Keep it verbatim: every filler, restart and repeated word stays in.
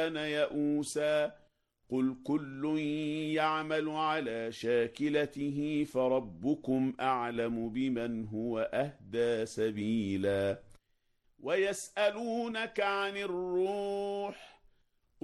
كان يئوسا قل كل يعمل على شاكلته فربكم أعلم بمن هو أهدى سبيلا ويسألونك عن الروح